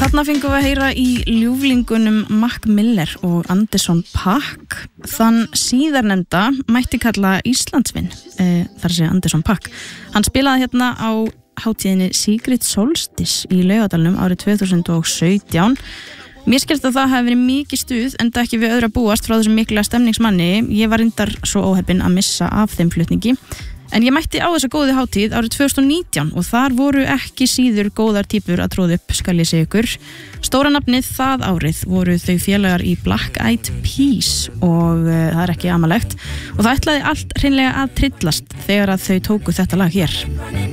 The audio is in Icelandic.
Þarna fengum við að heyra í ljúflingunum Mac Miller og Anderson .Paak. Þann síðarnefnda mætti kalla Íslandsvin, þar sé Anderson .Paak. Hann spilaði hérna á hátíðinni Secret Solstice í Laugardalnum árið 2017. Mér skilst að það hafi verið mikið stuð en það ekki við öðru að búast frá þessum mikla stemningsmanni. Ég var reyndar svo óheppin að missa af þeim flutningi. En ég mætti á þessa góðu hátíð árið 2019 og þar voru ekki síður góðar típur að tróða upp, skal ég segja ykkur. Stóra nafnið það árið voru þau félagar í Black Eyed Peas og það er ekki amalegt. Og það ætlaði allt hreinlega að tryllast þegar að þau tóku þetta lag hér.